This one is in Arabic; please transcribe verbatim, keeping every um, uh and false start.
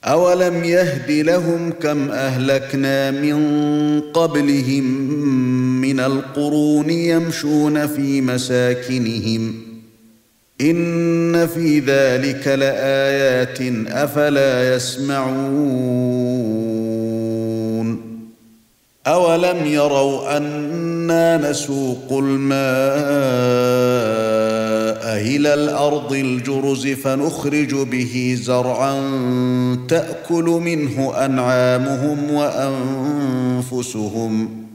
أَوَلَمْ يَهْدِ لَهُمْ كَمْ أَهْلَكْنَا مِنْ قَبْلِهِمْ مِنَ الْقُرُونِ يَمْشُونَ فِي مَسَاكِنِهِمْ إِنَّ فِي ذَلِكَ لَآيَاتٍ أَفَلَا يَسْمَعُونَ أَوَلَمْ يَرَوْا أَنَّا نَسُوقُ الْمَاءَ إِلَى الْأَرْضِ الْجُرُزِ فَنُخْرِجُ بِهِ زَرْعًا تَأْكُلُ مِنْهُ أَنْعَامُهُمْ وَأَنْفُسُهُمْ